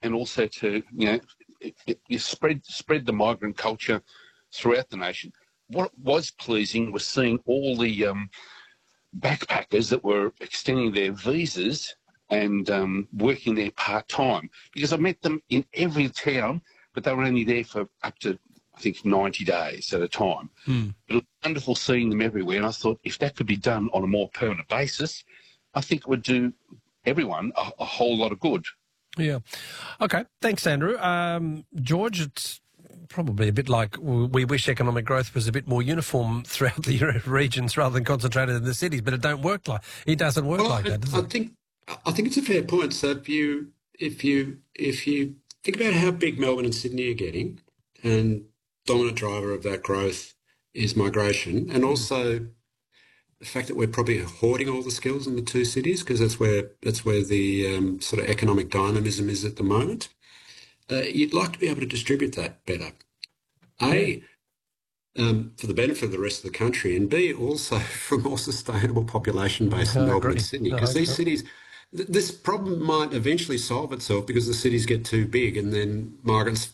and also to, you spread the migrant culture throughout the nation. What was pleasing was seeing all the backpackers that were extending their visas and working there part-time, because I met them in every town, but they were only there for up to, I think, 90 days at a time. But it was wonderful seeing them everywhere, and I thought if that could be done on a more permanent basis, I think it would do everyone a whole lot of good. Yeah. Okay. Thanks, Andrew. George, it's probably a bit like we wish economic growth was a bit more uniform throughout the regions rather than concentrated in the cities, but it doesn't work like that, does it? I think it's a fair point. So if you think about how big Melbourne and Sydney are getting, and dominant driver of that growth is migration, and also the fact that we're probably hoarding all the skills in the two cities, because that's where the sort of economic dynamism is at the moment. You'd like to be able to distribute that better. A, for the benefit of the rest of the country, and B, also for a more sustainable population base in Melbourne and Sydney, because these cities, this problem might eventually solve itself because the cities get too big, and then migrants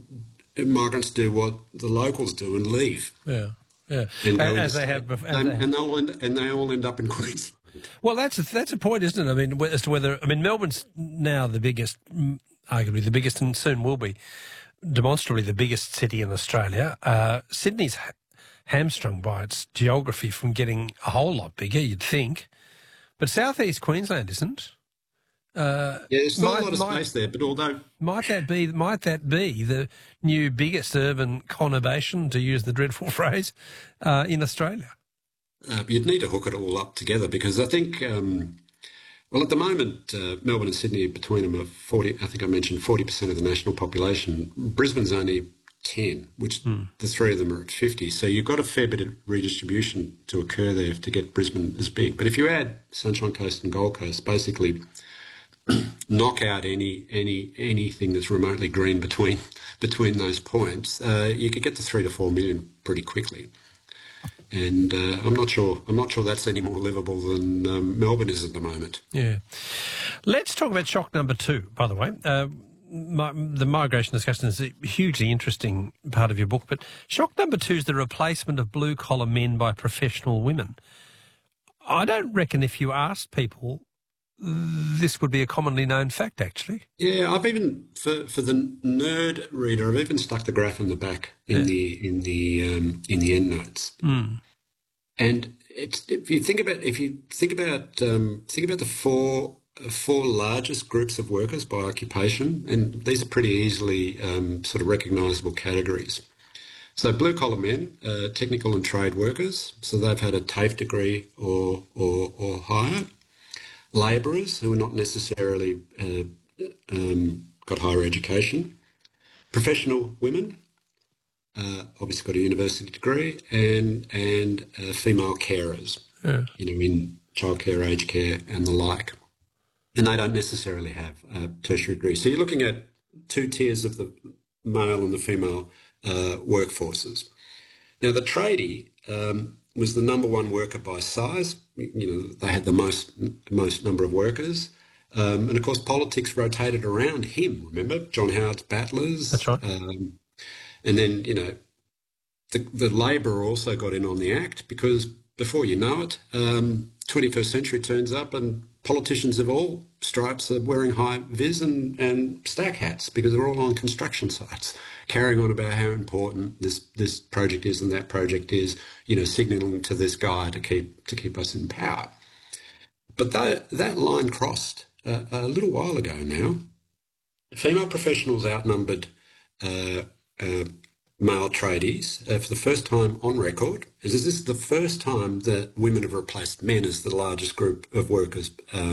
do what the locals do and leave. Yeah. As they have before, and they all end up in Queensland. Well, that's a point, isn't it? I mean, as to whether Melbourne's now the biggest, arguably the biggest, and soon will be demonstrably the biggest city in Australia. Sydney's hamstrung by its geography from getting a whole lot bigger, you'd think, but southeast Queensland isn't. There's not a lot of space there, but although might that be the new biggest urban conurbation, to use the dreadful phrase, in Australia? You'd need to hook it all up together, because I think, well, at the moment, Melbourne and Sydney, between them are 40. I think I mentioned 40% of the national population. Brisbane's only 10, which the three of them are at 50. So you've got a fair bit of redistribution to occur there to get Brisbane as big. But if you add Sunshine Coast and Gold Coast, basically knock out anything that's remotely green between those points, you could get to 3 to 4 million pretty quickly. And I'm not sure that's any more livable than Melbourne is at the moment. Yeah. Let's talk about shock number 2, by the way. The migration discussion is a hugely interesting part of your book, but shock number 2 is the replacement of blue-collar men by professional women. I don't reckon if you asked people, this would be a commonly known fact, actually. Yeah, I've even for the nerd reader, I've even stuck the graph in the back in the end notes. And if you think about the four largest groups of workers by occupation, and these are pretty easily sort of recognisable categories. So blue collar men, technical and trade workers, so they've had a TAFE degree or higher. Labourers who are not necessarily got higher education, professional women, obviously got a university degree, and female carers, in childcare, aged care, and the like, and they don't necessarily have a tertiary degree. So you're looking at 2 tiers of the male and the female workforces. Now the tradie was the number 1 worker by size. They had the most number of workers. And, of course, politics rotated around him, remember? John Howard's battlers. That's right. And then, the Labor also got in on the act, because before you know it, 21st century turns up and politicians of all stripes are wearing high vis and stack hats, because they're all on construction sites, carrying on about how important this project is and that project is, signalling to this guy to keep us in power. But that line crossed a little while ago now. Female professionals outnumbered male tradies for the first time on record. This is the first time that women have replaced men as the largest group of workers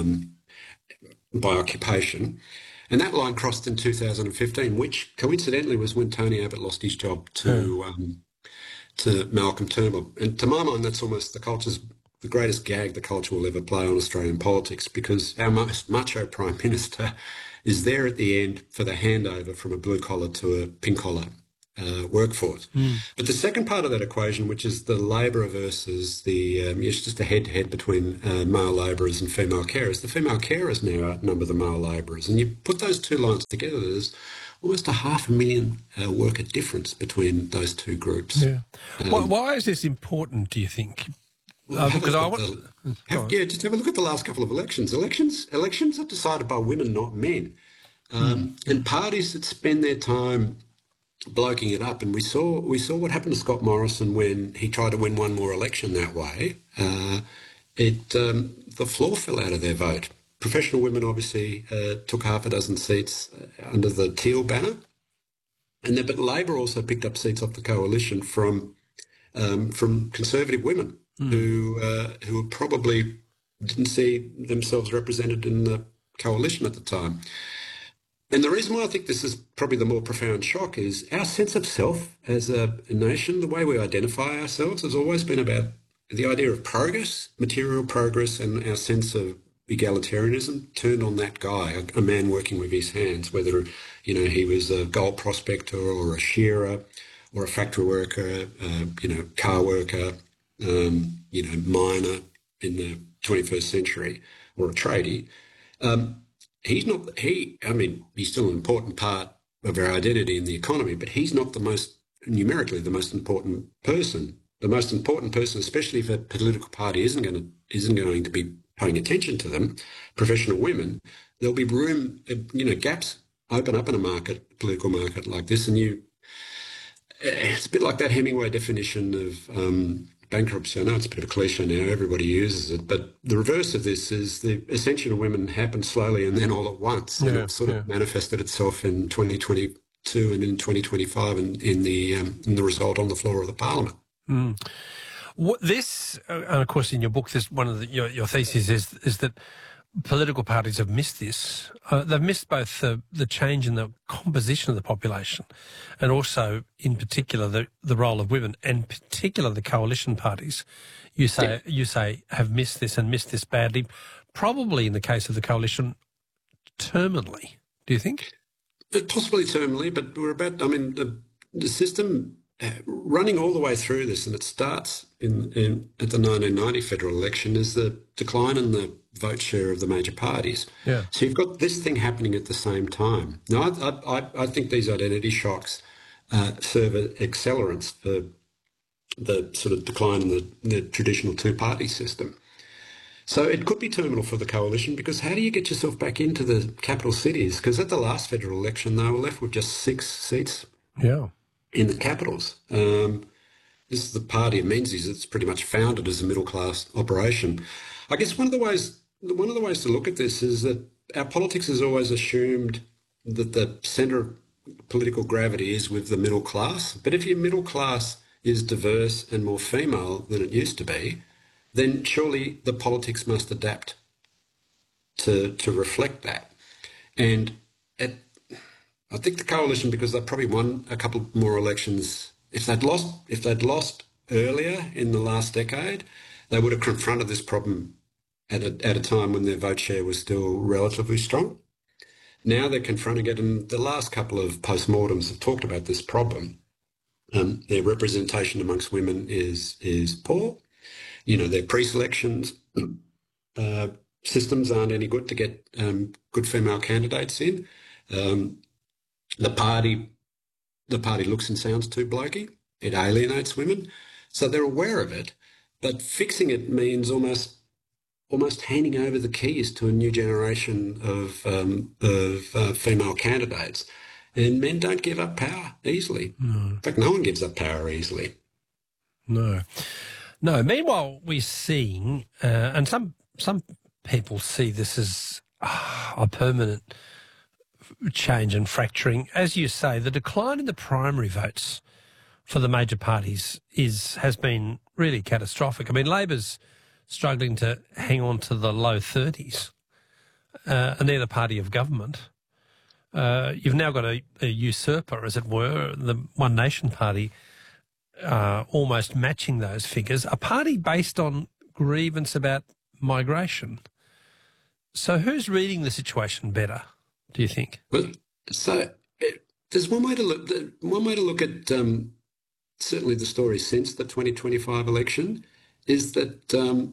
by occupation. And that line crossed in 2015, which coincidentally was when Tony Abbott lost his job to Malcolm Turnbull. And to my mind, that's almost the greatest gag the culture will ever play on Australian politics, because our most macho Prime Minister is there at the end for the handover from a blue collar to a pink collar workforce. But the second part of that equation, which is the labourer versus it's just a head-to-head between male labourers and female carers. The female carers now outnumber the male labourers. And you put those two lines together, there's almost 500,000 worker difference between those two groups. Yeah. Why is this important, do you think? Because just have a look at the last couple of elections. Elections are decided by women, not men. And parties that spend their time bloking it up, and we saw what happened to Scott Morrison when he tried to win one more election that way. The floor fell out of their vote. Professional women obviously took 6 seats under the Teal banner, but Labor also picked up seats off the coalition from conservative women who probably didn't see themselves represented in the coalition at the time. And the reason why I think this is probably the more profound shock is our sense of self as a nation, the way we identify ourselves has always been about the idea of progress, material progress, and our sense of egalitarianism turned on that guy, a man working with his hands, whether he was a gold prospector or a shearer or a factory worker, car worker, miner in the 21st century, or a tradie. He's still an important part of our identity in the economy, but he's not numerically the most important person. The most important person, especially if a political party isn't going to be paying attention to them, professional women, there'll be room, gaps open up in a political market like this. And it's a bit like that Hemingway definition of bankruptcy. I know it's a bit of a cliche now, everybody uses it, but the reverse of this is the ascension of women happened slowly and then all at once. And it sort of manifested itself in 2022 and in 2025 in the result on the floor of the Parliament. And of course in your book, one of your theses is that political parties have missed this. They've missed both the change in the composition of the population and also, in particular, the role of women, and in particular the coalition parties, you say have missed this and missed this badly, probably in the case of the coalition, terminally. Do you think? Possibly terminally, but the system running all the way through this, and it starts at the 1990 federal election, is the decline in the vote share of the major parties. Yeah. So you've got this thing happening at the same time. Now, I think these identity shocks serve as accelerants for the sort of decline in the traditional two-party system. So it could be terminal for the coalition, because how do you get yourself back into the capital cities? Because at the last federal election, they were left with just 6 seats in the capitals. This is the party of Menzies. It's pretty much founded as a middle-class operation. I guess one of the ways to look at this is that our politics has always assumed that the centre of political gravity is with the middle class. But if your middle class is diverse and more female than it used to be, then surely the politics must adapt to reflect that. And I think the coalition, because they probably won a couple more elections, if they'd lost earlier in the last decade, they would have confronted this problem at a time when their vote share was still relatively strong. Now they're confronting it, and the last couple of postmortems have talked about this problem. Their representation amongst women is poor. Their pre-selections systems aren't any good to get good female candidates in. The party looks and sounds too blokey. It alienates women. So they're aware of it, but fixing it means almost handing over the keys to a new generation of female candidates. And men don't give up power easily. No. In fact, no one gives up power easily. No. Meanwhile, we're seeing, and some people see this as a permanent change and fracturing. As you say, the decline in the primary votes for the major parties has been really catastrophic. I mean, Labor's struggling to hang on to the low 30s, and they're the party of government. You've now got a usurper, as it were, the One Nation Party, almost matching those figures, a party based on grievance about migration. So who's reading the situation better, do you think? Well, so there's one way to look. One way to look at certainly the story since the 2025 election is that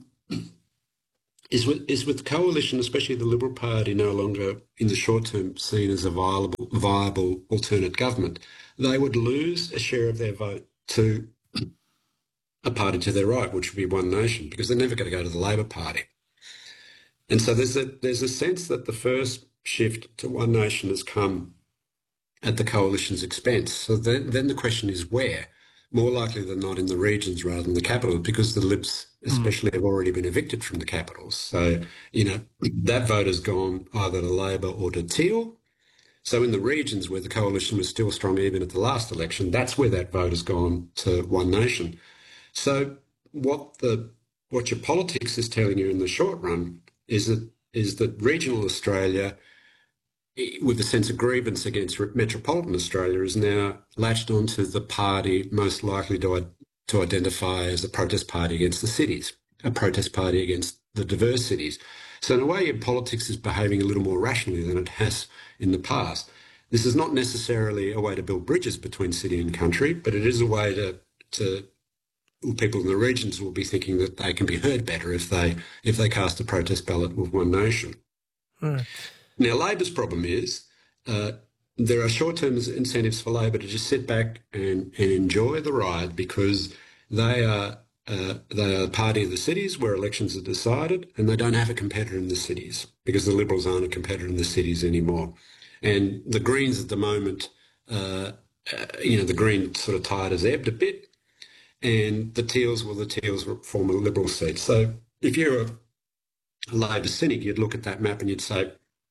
is with the coalition, especially the Liberal Party, no longer in the short term seen as a viable alternate government. They would lose a share of their vote to a party to their right, which would be One Nation, because they're never going to go to the Labor Party. And so there's a sense that the first shift to One Nation has come at the coalition's expense. So then the question is where? More likely than not in the regions rather than the capital, because the Libs especially have already been evicted from the capitals. So, that vote has gone either to Labor or to Teal. So in the regions where the coalition was still strong even at the last election, that's where that vote has gone to One Nation. So what your politics is telling you in the short run is that regional Australia, with a sense of grievance against metropolitan Australia, is now latched onto the party most likely to identify as a protest party against the cities, a protest party against the diverse cities. So in a way, your politics is behaving a little more rationally than it has in the past. This is not necessarily a way to build bridges between city and country, but it is a way to people in the regions will be thinking that they can be heard better if they cast a protest ballot with One Nation. Right. Now, Labor's problem is there are short-term incentives for Labor to just sit back and enjoy the ride, because they are the party of the cities where elections are decided, and they don't have a competitor in the cities because the Liberals aren't a competitor in the cities anymore. And the Greens at the moment, the Green sort of tide has ebbed a bit, and the Teals form a Liberal seat. So if you're a Labor cynic, you'd look at that map and you'd say,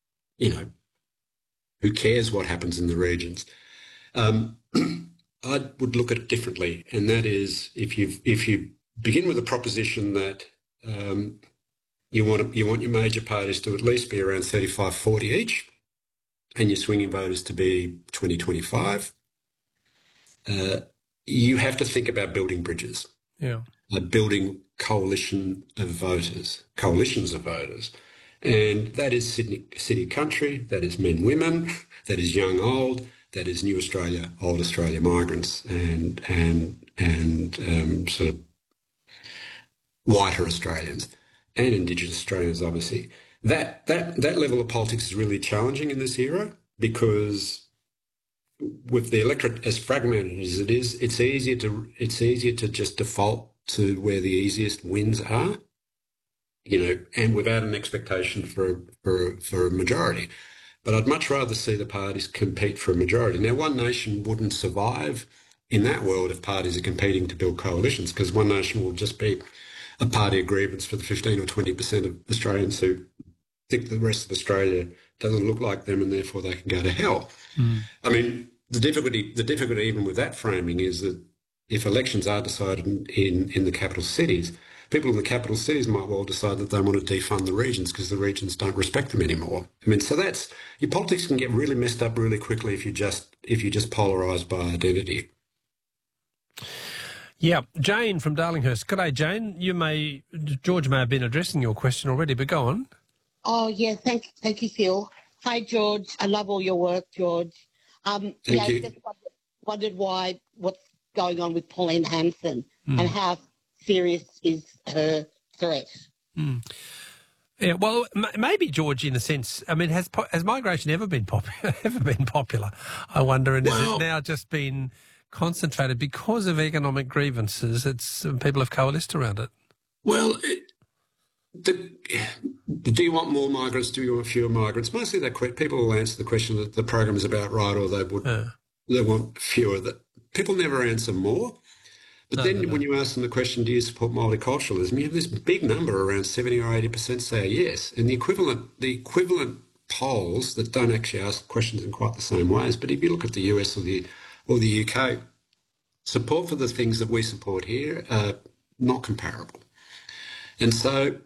who cares what happens in the regions? I would look at it differently, and that is if you begin with a proposition that you want your major parties to at least be around 35-40 each, and your swinging voters to be 20-25, you have to think about building bridges. Yeah. Building coalitions of voters. And that is city country, that is men, women, that is young, old, that is new Australia, old Australia migrants, and sort of whiter Australians and Indigenous Australians, obviously. That level of politics is really challenging in this era, because with the electorate as fragmented as it is, it's easier to just default to where the easiest wins are, and without an expectation for a majority. But I'd much rather see the parties compete for a majority. Now, One Nation wouldn't survive in that world if parties are competing to build coalitions, because One Nation will just be a party of grievance for the 15 or 20% of Australians who think the rest of Australia doesn't look like them and therefore they can go to hell. I mean, the difficulty even with that framing is that if elections are decided in the capital cities, people in the capital cities might well decide that they want to defund the regions because the regions don't respect them anymore. I mean, so your politics can get really messed up really quickly if you just polarise by identity. Yeah, Jane from Darlinghurst. G'day, Jane. George may have been addressing your question already, but go on. Oh yeah, thank you, Phil. Hi, George. I love all your work, George. Thank you. I just wondered what's going on with Pauline Hanson and how serious is her threat. Yeah, well, maybe, George, in a sense. I mean, has migration ever been popular? I wonder, and has it now just been concentrated because of economic grievances? People have coalesced around it. Well, do you want more migrants? Do you want fewer migrants? Mostly people will answer the question that the program is about right, or they want fewer. That people never answer more. But when you ask them the question, do you support multiculturalism, you have this big number, around 70 or 80% say yes. And the equivalent polls that don't actually ask questions in quite the same ways, but if you look at the US or the UK, support for the things that we support here are not comparable. And so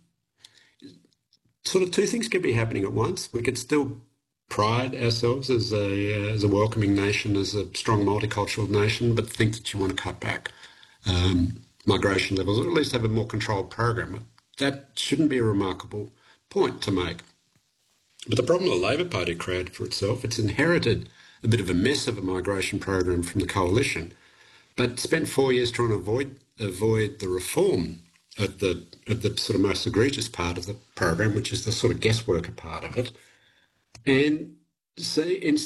sort of two things could be happening at once. We could still pride ourselves as a welcoming nation, as a strong multicultural nation, but think that you want to cut back migration levels, or at least have a more controlled program. That shouldn't be a remarkable point to make. But the problem the Labor Party created for itself, it's inherited a bit of a mess of a migration program from the coalition, but spent 4 years trying to avoid the reform of the sort of most egregious part of the program, which is the sort of guest worker part of it. And so